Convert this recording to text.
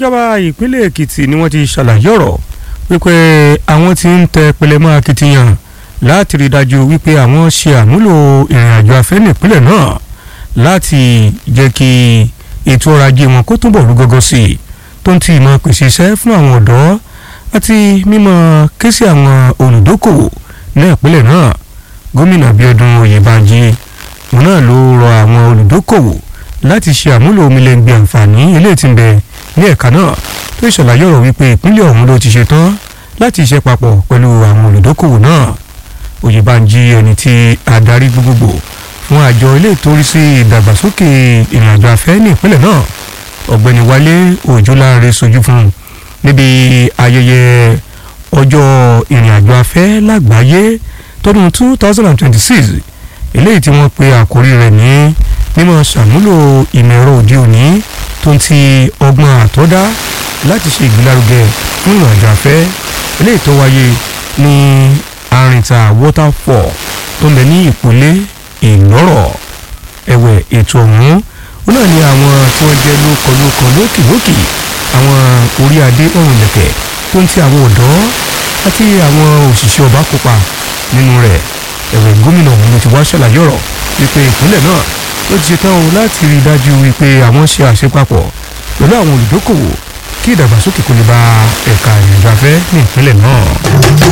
ìjọba ìpínlẹ̀ Èkìtì ni wọ́n ti ṣàlàyé ọ̀rọ̀ wípé àwọn ti ń tẹ pẹlẹmọ́ akitiyan láti rí dájú wípé àwọn ṣe àmúlò ìrìnàjò afẹ́ nípínlẹ̀ náà láti jẹ́ kí ètò ọrọ̀ ajé wọn kó túnbọ̀ rú gọ́gọ́ sí i tó ń ti ìmọ̀ pèsè iṣẹ́ fún àwọn ọ̀dọ́ àti mímọ̀ ké sí àwọn olùdókòwò ní ìpínlẹ̀ náà. Gómìnà Bíọ́dún Oyèbánjí òun náà ló rọ àwọn olùdókòwò láti ṣe àmúlò omilẹ̀ngbẹ̀ àǹfààní ilé tí ń bẹ ní ẹ̀ka náà tó ṣàlàyé ọ̀rọ̀ wípé ìpínlẹ̀ ọ̀hún ló ti ṣetán láti ṣe papọ̀ pẹ̀lú àwọn olùdókòwò náà. Oyèbánjí ẹni tí adarí gbogbogbò fún àjọ ilé ìtorí sí ìdàgbàsókè ìrìnàjò afẹ́ ní ìpínlẹ̀ náà ọ̀gbẹ́ni Wálé Òjòláre sojú fún níbi ayẹyẹ ọjọ́ ìrìnàjò afẹ́ lágbàáyé tọdún 2026 eléyìí tí wọ́n pe àkórí rẹ̀ ní mímọ̀ ṣàmúlò ìmọ̀ ẹ̀rọ òde òní tó ń ti ọgbọ́n àtọ́dá láti ṣe ìgbélárugẹ fún ìrìnàjò afẹ́ eléyìí tó wáyé ní àrìntà waterfall tó ń bẹ ní Ìpolé Ìlọ́rọ̀. Ẹ̀wẹ̀ ètò ọ̀hún ó náà ní àwọn tí wọ́n jẹ́ lókọ̀lókọ̀ lókìlókì àwọn orí adé ọ̀rùn lẹ̀kẹ̀ tó ń ti àwọn ọ̀dọ́ àti àwọn òṣìṣẹ́ ọba kópa nínú rẹ̀. Ẹ̀wẹ̀ gómìnà ọ̀hún ló ti wá ṣàlàyé ọ̀rọ̀ wípé ìpínlẹ̀ náà ló ti ṣetán o láti rí i dájú wípé àwọn ṣe àṣepapọ̀ pẹ̀lú àwọn olùdókòwò kí ìdàgbàsókè kó lè bá ẹ̀ka ìrìnàjò afẹ́ ní ìpínlẹ̀ náà.